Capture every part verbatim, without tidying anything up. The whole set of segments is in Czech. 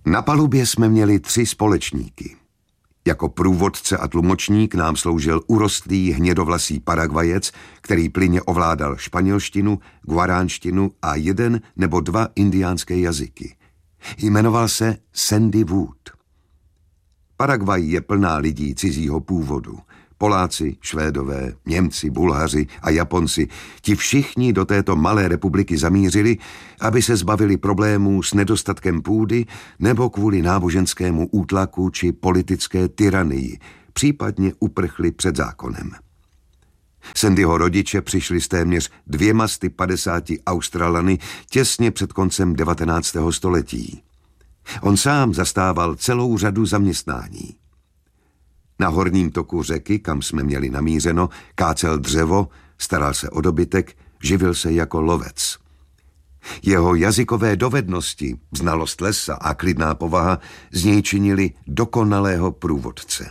Na palubě jsme měli tři společníky. Jako průvodce a tlumočník nám sloužil urostlý hnědovlasý Paragvajec, který plynně ovládal španělštinu, guaránštinu a jeden nebo dva indiánské jazyky. Jmenoval se Sandy Wood. Paragvaj je plná lidí cizího původu. Poláci, Švédové, Němci, Bulhaři a Japonci, ti všichni do této malé republiky zamířili, aby se zbavili problémů s nedostatkem půdy nebo kvůli náboženskému útlaku či politické tyranii, případně uprchli před zákonem. Sandyho rodiče přišli s téměř dvěma sty padesáti Australany těsně před koncem devatenáctého století. On sám zastával celou řadu zaměstnání. Na horním toku řeky, kam jsme měli namířeno, kácel dřevo, staral se o dobytek, živil se jako lovec. Jeho jazykové dovednosti, znalost lesa a klidná povaha z něj činili dokonalého průvodce.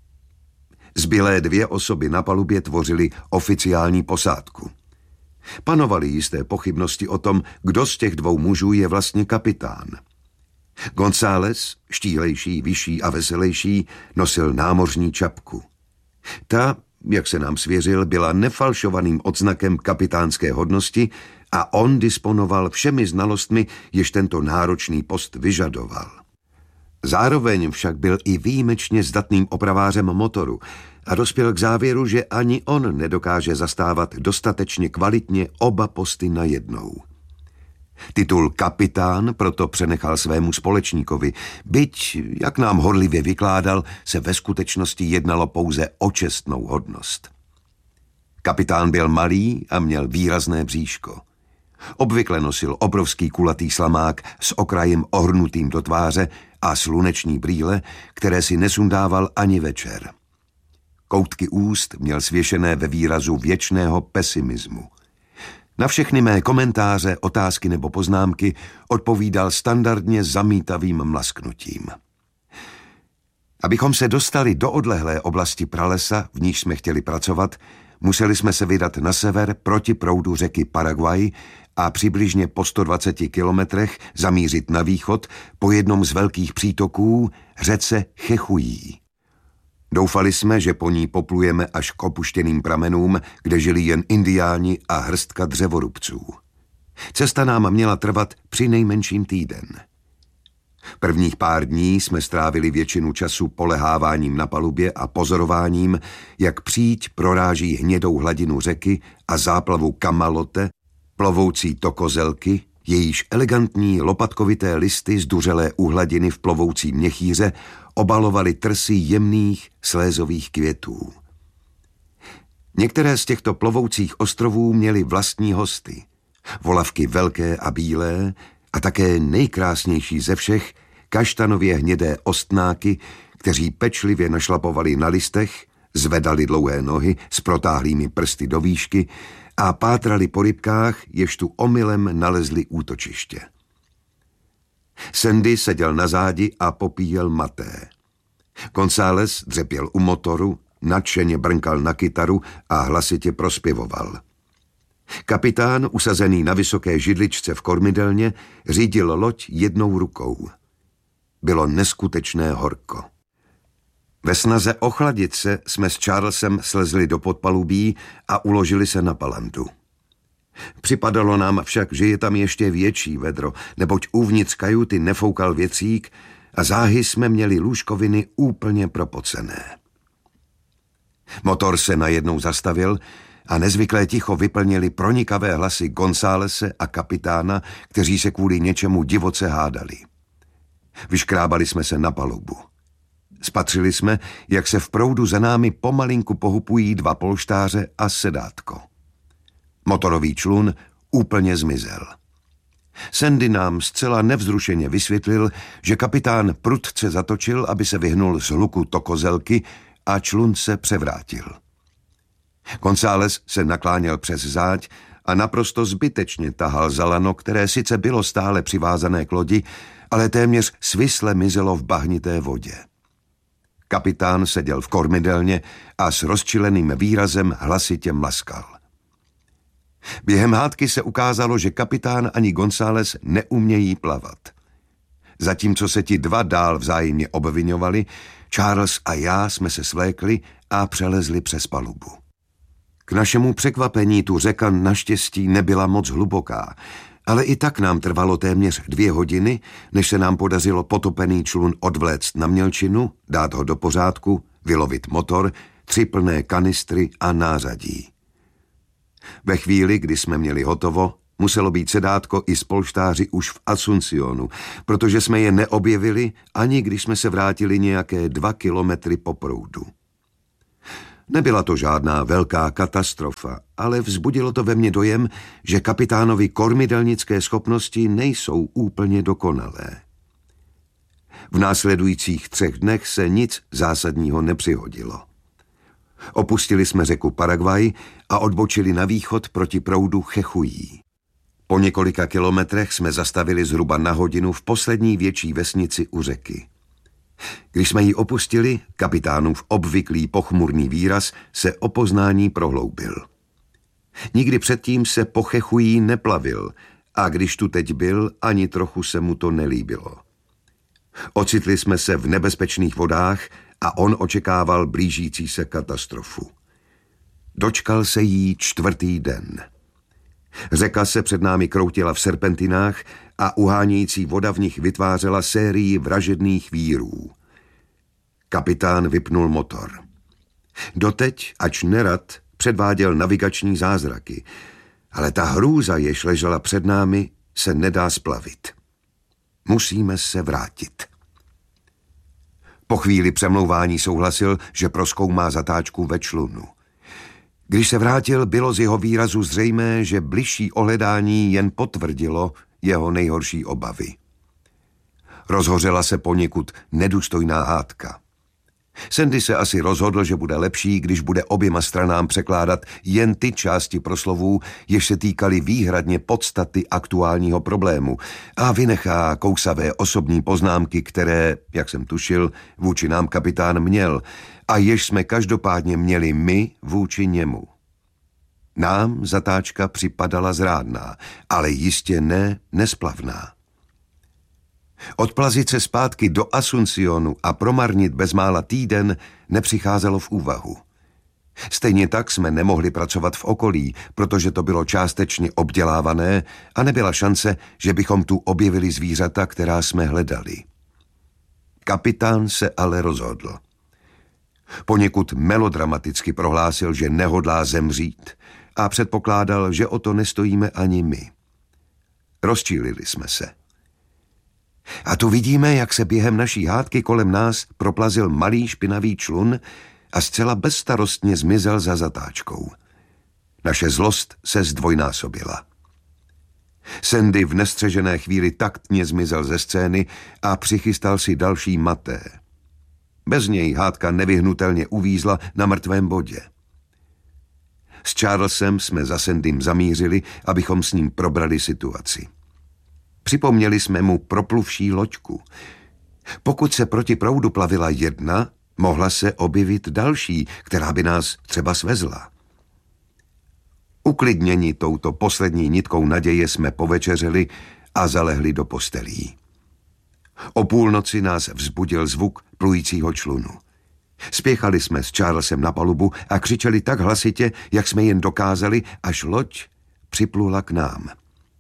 Zbylé dvě osoby na palubě tvořily oficiální posádku. Panovaly jisté pochybnosti o tom, kdo z těch dvou mužů je vlastně kapitán. González, štíhlejší, vyšší a veselejší, nosil námořní čapku. Ta, jak se nám svěřil, byla nefalšovaným odznakem kapitánské hodnosti a on disponoval všemi znalostmi, jež tento náročný post vyžadoval. Zároveň však byl i výjimečně zdatným opravářem motoru a dospěl k závěru, že ani on nedokáže zastávat dostatečně kvalitně oba posty najednou. Titul kapitán proto přenechal svému společníkovi, byť, jak nám horlivě vykládal, se ve skutečnosti jednalo pouze o čestnou hodnost. Kapitán byl malý a měl výrazné bříško. Obvykle nosil obrovský kulatý slamák s okrajem ohrnutým do tváře a sluneční brýle, které si nesundával ani večer. Koutky úst měl svěšené ve výrazu věčného pesimismu. Na všechny mé komentáře, otázky nebo poznámky odpovídal standardně zamítavým mlasknutím. Abychom se dostali do odlehlé oblasti pralesa, v níž jsme chtěli pracovat, museli jsme se vydat na sever proti proudu řeky Paraguay a přibližně po sto dvaceti kilometrech zamířit na východ po jednom z velkých přítoků, řece Chechují. Doufali jsme, že po ní poplujeme až k opuštěným pramenům, kde žili jen indiáni a hrstka dřevorubců. Cesta nám měla trvat při nejmenším týden. Prvních pár dní jsme strávili většinu času poleháváním na palubě a pozorováním, jak příď proráží hnědou hladinu řeky a záplavu kamalote, plovoucí tokozelky, jejíž elegantní lopatkovité listy zduřelé uhladiny v plovoucí měchýře obalovaly trsy jemných slézových květů. Některé z těchto plovoucích ostrovů měly vlastní hosty. Volavky velké a bílé a také nejkrásnější ze všech kaštanově hnědé ostnáky, kteří pečlivě našlapovali na listech, zvedali dlouhé nohy s protáhlými prsty do výšky a pátrali po rybkách, jež tu omylem nalezli útočiště. Sandy seděl na zádi a popíjel maté. González dřepěl u motoru, nadšeně brnkal na kytaru a hlasitě prospěvoval. Kapitán, usazený na vysoké židličce v kormidelně, řídil loď jednou rukou. Bylo neskutečné horko. Ve snaze ochladit se jsme s Charlesem slezli do podpalubí a uložili se na palandu. Připadalo nám však, že je tam ještě větší vedro, neboť uvnitř kajuty nefoukal větřík a záhy jsme měli lůžkoviny úplně propocené. Motor se najednou zastavil a nezvyklé ticho vyplnili pronikavé hlasy Gonzálese a kapitána, kteří se kvůli něčemu divoce hádali. Vyškrábali jsme se na palubu. Spatřili jsme, jak se v proudu za námi pomalinku pohupují dva polštáře a sedátko. Motorový člun úplně zmizel. Sandy nám zcela nevzrušeně vysvětlil, že kapitán prudce zatočil, aby se vyhnul z hluku tokozelky a člun se převrátil. González se nakláněl přes záď a naprosto zbytečně tahal za lano, které sice bylo stále přivázané k lodi, ale téměř svisle mizelo v bahnité vodě. Kapitán seděl v kormidelně a s rozčileným výrazem hlasitě mlaskal. Během hádky se ukázalo, že kapitán ani González neumějí plavat. Zatímco se ti dva dál vzájemně obviňovali, Charles a já jsme se svlékli a přelezli přes palubu. K našemu překvapení tu řeka naštěstí nebyla moc hluboká, ale i tak nám trvalo téměř dvě hodiny, než se nám podařilo potopený člun odvléct na mělčinu, dát ho do pořádku, vylovit motor, tři plné kanistry a nářadí. Ve chvíli, kdy jsme měli hotovo, muselo být sedátko i spolštáři už v Asuncionu, protože jsme je neobjevili, ani když jsme se vrátili nějaké dva kilometry po proudu. Nebyla to žádná velká katastrofa, ale vzbudilo to ve mně dojem, že kapitánovi kormidelnické schopnosti nejsou úplně dokonalé. V následujících třech dnech se nic zásadního nepřihodilo. Opustili jsme řeku Paraguay a odbočili na východ proti proudu Chechují. Po několika kilometrech jsme zastavili zhruba na hodinu v poslední větší vesnici u řeky. Když jsme ji opustili, kapitánův obvyklý pochmurný výraz se o poznání prohloubil. Nikdy předtím se po Chechují neplavil a když tu teď byl, ani trochu se mu to nelíbilo. Ocitli jsme se v nebezpečných vodách a on očekával blížící se katastrofu. Dočkal se jí čtvrtý den. Řeka se před námi kroutila v serpentinách a uhánějící voda v nich vytvářela sérii vražedných vírů. Kapitán vypnul motor. Doteď, ač nerad, předváděl navigační zázraky, ale ta hrůza, jež ležela před námi, se nedá splavit. Musíme se vrátit. Po chvíli přemlouvání souhlasil, že prozkoumá zatáčku ve člunu. Když se vrátil, bylo z jeho výrazu zřejmé, že bližší ohledání jen potvrdilo jeho nejhorší obavy. Rozhořela se poněkud nedůstojná hádka. Sandy se asi rozhodl, že bude lepší, když bude oběma stranám překládat jen ty části proslovů, jež se týkaly výhradně podstaty aktuálního problému a vynechá kousavé osobní poznámky, které, jak jsem tušil, vůči nám kapitán měl a jež jsme každopádně měli my vůči němu. Nám zatáčka připadala zrádná, ale jistě ne nesplavná. Odplazit se zpátky do Asuncionu a promarnit bezmála týden nepřicházelo v úvahu. Stejně tak jsme nemohli pracovat v okolí, protože to bylo částečně obdělávané a nebyla šance, že bychom tu objevili zvířata, která jsme hledali. Kapitán se ale rozhodl. Poněkud melodramaticky prohlásil, že nehodlá zemřít a předpokládal, že o to nestojíme ani my. Rozčílili jsme se. A tu vidíme, jak se během naší hádky kolem nás proplazil malý špinavý člun a zcela bezstarostně zmizel za zatáčkou. Naše zlost se zdvojnásobila. Sandy v nestřežené chvíli taktně zmizel ze scény a přichystal si další maté. Bez něj hádka nevyhnutelně uvízla na mrtvém bodě. S Charlesem jsme za Sandym zamířili, abychom s ním probrali situaci. Připomněli jsme mu propluvší loďku. Pokud se proti proudu plavila jedna, mohla se objevit další, která by nás třeba svezla. Uklidněni touto poslední nitkou naděje jsme povečeřili a zalehli do postelí. O půlnoci nás vzbudil zvuk plujícího člunu. Spěchali jsme s Charlesem na palubu a křičeli tak hlasitě, jak jsme jen dokázali, až loď připlula k nám.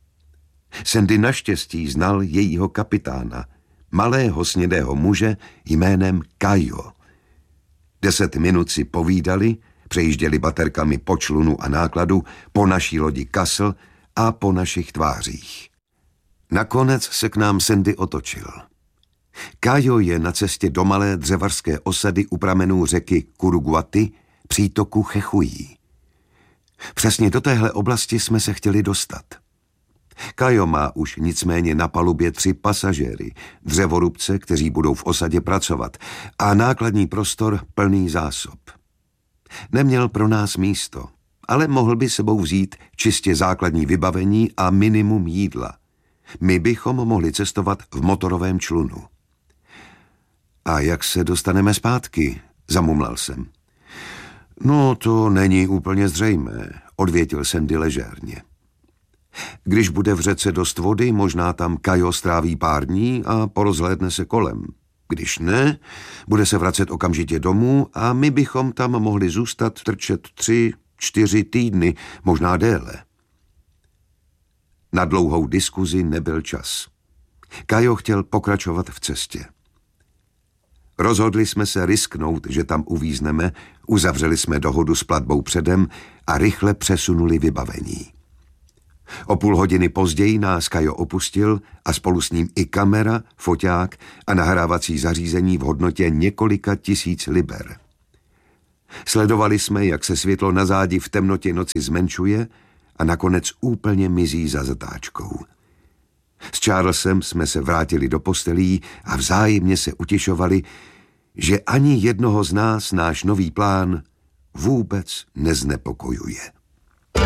Sandy naštěstí znal jejího kapitána, malého snědého muže jménem Cayo. Deset minut si povídali, přejížděli baterkami po člunu a nákladu, po naší lodi Castle a po našich tvářích. Nakonec se k nám Sandy otočil. Cayo je na cestě do malé dřevařské osady u pramenů řeky Curuguaty, přítoku Chechují. Přesně do téhle oblasti jsme se chtěli dostat. Cayo má už nicméně na palubě tři pasažéry, dřevorubce, kteří budou v osadě pracovat, a nákladní prostor plný zásob. Neměl pro nás místo, ale mohl by sebou vzít čistě základní vybavení a minimum jídla. My bychom mohli cestovat v motorovém člunu. A jak se dostaneme zpátky? Zamumlal jsem. No, to není úplně zřejmé, odvětil Sandy ležérně. Když bude v řece dost vody, možná tam Kajo stráví pár dní a porozhlédne se kolem. Když ne, bude se vracet okamžitě domů a my bychom tam mohli zůstat trčet tři, čtyři týdny, možná déle. Na dlouhou diskuzi nebyl čas. Kajo chtěl pokračovat v cestě. Rozhodli jsme se risknout, že tam uvízneme, uzavřeli jsme dohodu s platbou předem a rychle přesunuli vybavení. O půl hodiny později nás Kajo opustil a spolu s ním i kamera, foťák a nahrávací zařízení v hodnotě několika tisíc liber. Sledovali jsme, jak se světlo na zádi v temnotě noci zmenšuje a nakonec úplně mizí za zatáčkou. S Charlesem jsme se vrátili do postelí a vzájemně se utěšovali, že ani jednoho z nás náš nový plán vůbec neznepokojuje.